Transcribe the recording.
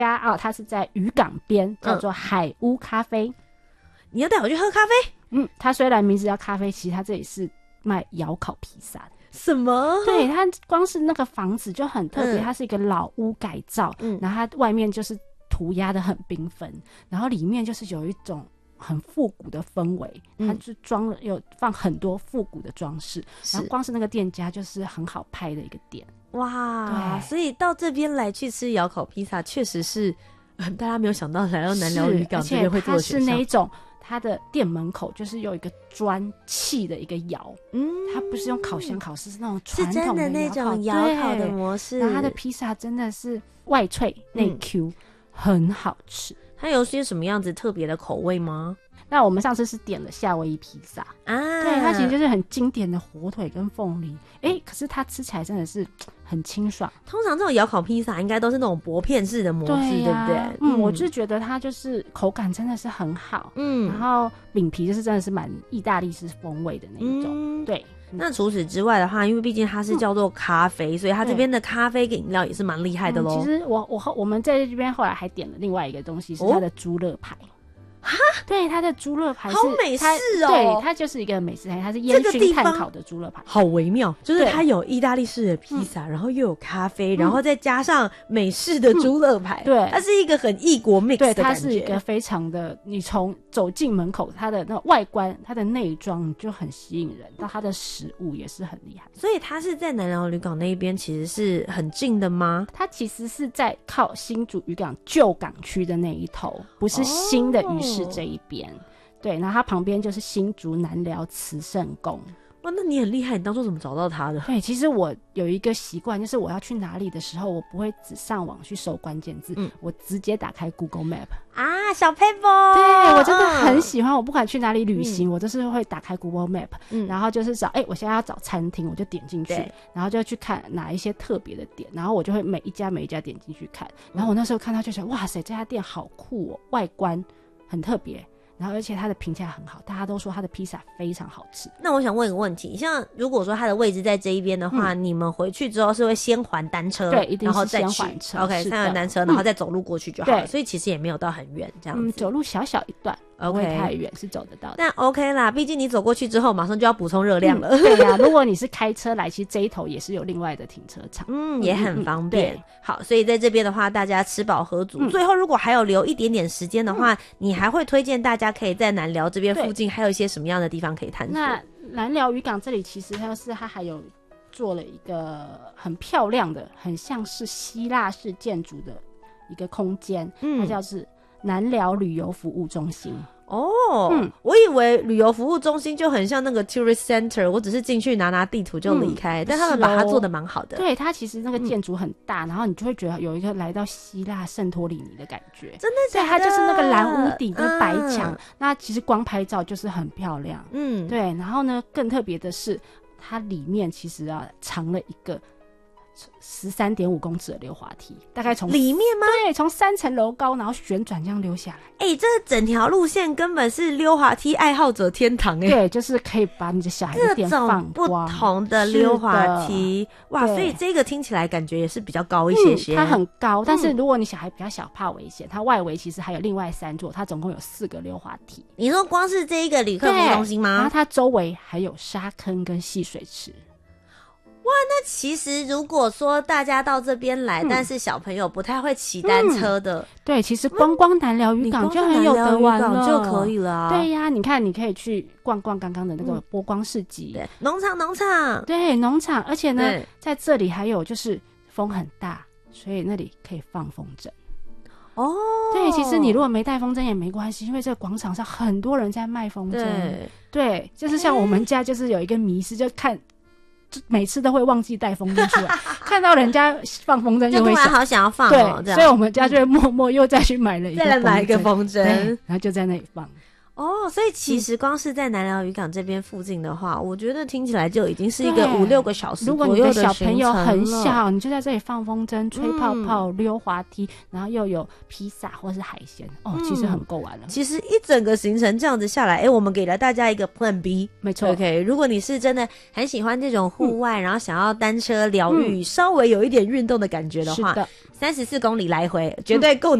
家它是在渔港边，叫做海屋咖啡。 你要带我去喝咖啡？ 它虽然名字叫咖啡，其实它这里是卖窑烤披萨的。 什么？ 对，它光是那个房子就很特别，它是一个老屋改造，然后它外面就是涂鸦的很缤纷，然后里面就是有一种很复古的氛围，它就有放很多复古的装饰，然后光是那个店家就是很好拍的一个店。 哇，所以到这边来去吃窑烤披萨，确实是大家没有想到来到南寮渔港这边会做的选项。 而且它是那一种，它的店门口就是有一个砖砌的一个窑，它不是用烤箱烤，是那种传统的那种窑烤的模式。 然后它的披萨真的是外脆内 Q，很好吃。 它有些什么样子特别的口味吗？ 那我们上次是点了夏威夷披萨对，它其实就是很经典的火腿跟凤梨，可是它吃起来真的是很清爽。 通常这种窑烤披萨应该都是那种薄片式的模式， 对不对？ 我就觉得它就是口感真的是很好，然后饼皮就是真的是蛮意大利式风味的那一种，对。 那除此之外的话，因为毕竟它是叫做咖啡，所以它这边的咖啡跟饮料也是蛮厉害的咯。 其实我们在这边后来还点了另外一个东西，是它的猪肋排。对，它的猪肋排是好美式哦， 对，它就是一个美式餐，它是烟熏炭烤的猪肋排， 好微妙，就是它有意大利式的披萨，然后又有咖啡，然后再加上美式的猪肋排，对，它是一个很异国 mix 的感觉。 对，它是一个非常的，你从走进门口，它的那个外观，它的内装就很吸引人，到它的食物也是很厉害。 所以它是在南寮渔港那一边，其实是很近的吗？ 它其实是在靠新竹渔港旧港区的那一头，不是新的渔市这一边。对，然后它旁边就是新竹南寮慈圣宫。 哇，那你很厉害，你当初怎么找到它的？ 对，其实我有一个习惯，就是我要去哪里的时候，我不会只上网去搜关键字，我直接打开 Google Map 啊，小 paper。 对，我真的很喜欢，我不管去哪里旅行，我都是会打开 Google Map，然后就是找，我现在要找餐厅，我就点进去，然后就去看哪一些特别的点，然后我就会每一家点进去看，然后我那时候看到就觉得，哇塞，这家店好酷哦，外观很特别。然后而且它的评价很好，大家都说它的披萨非常好吃。 那我想问一个问题，像如果说它的位置在这一边的话，你们回去之后是会先还单车， 对，一定是先还车 ，OK， 先还单车，然后再走路过去就好了，所以其实也没有到很远这样子， 走路小小一段，不会太远，是走得到的。 但 OK 啦，毕竟你走过去之后马上就要补充热量了。 对呀，如果你是开车来，其实这一头也是有另外的停车场， 也很方便。好，所以在这边的话，大家吃饱喝足。最后如果还有留一点点时间的话，你还会推荐大家可以在南寮这边附近还有一些什么样的地方可以探索？ 那南寮渔港这里其实它还有做了一个很漂亮的，很像是希腊式建筑的一个空间，它叫是南寮旅游服务中心。 我以为旅游服务中心就很像那个 tourist center， 我只是进去拿地图就离开，但他们把它做得蛮好的。 对，它其实那个建筑很大，然后你就会觉得有一个来到希腊圣托里尼的感觉。 真的假的？ 对，它就是那个蓝屋顶跟白墙，那其实光拍照就是很漂亮。对，然后呢，更特别的是，它里面其实藏了一个13.5公尺的溜滑梯，大概从里面吗？ 对，从3层楼高，然后旋转这样溜下来。 这整条路线根本是溜滑梯爱好者天堂对，就是可以把你的小孩的点放各种不同的溜滑梯，哇！所以这个听起来感觉也是比较高一些些。 它很高，但是如果你小孩比较小，怕危险，它外围其实还有另外3座，它总共有4个溜滑梯。 你说光是这一个旅客服务中心吗？ 然后它周围还有沙坑跟戏水池。 哇，那其实如果说大家到这边来，但是小朋友不太会骑单车的， 对，其实光南寮渔港就很有得玩了， 就可以了对呀，你看，你可以去逛逛刚刚的那个波光市集， 对，农场， 对，农场，而且呢，在这里还有就是风很大，所以那里可以放风筝。对，其实你如果没带风筝也没关系，因为这个广场上很多人在卖风筝。对，就是像我们家就是有一个迷思，就看。每次都会忘记带风筝出来，看到人家放风筝就会突然好想要放对，所以我们家就会默默又再去买了一个风筝， 再来买一个风筝， 然后就在那里放。 哦，所以其实光是在南寮渔港这边附近的话，我觉得听起来就已经是一个5-6个小时左右的行程了。如果你的小朋友很小，你就在这里放风筝、吹泡泡、溜滑梯，然后又有披萨或是海鲜，其实很够玩了。 其实一整个行程这样子下来，我们给了大家一个 Plan B， 没错。 OK， 如果你是真的很喜欢这种户外，然后想要单车疗愈，稍微有一点运动的感觉的话，34公里来回绝对够